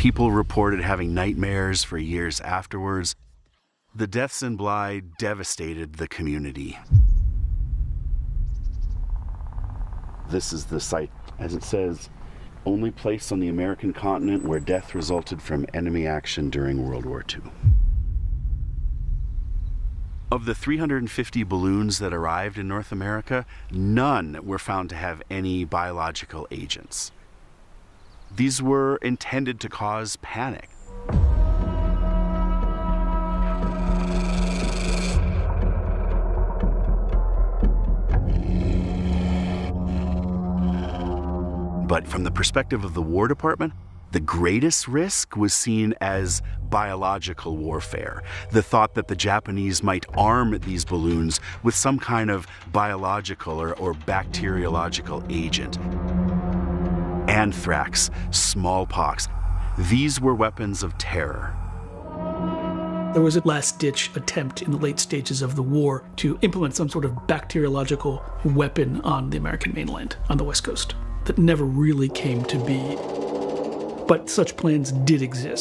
People reported having nightmares for years afterwards. The deaths in Bly devastated the community. This is the site, as it says, only place on the American continent where death resulted from enemy action during World War II. Of the 350 balloons that arrived in North America, none were found to have any biological agents. These were intended to cause panic. But from the perspective of the War Department, the greatest risk was seen as biological warfare. The thought that the Japanese might arm these balloons with some kind of biological or bacteriological agent. Anthrax, smallpox, these were weapons of terror. There was a last-ditch attempt in the late stages of the war to implement some sort of bacteriological weapon on the American mainland, on the West Coast, that never really came to be. But such plans did exist.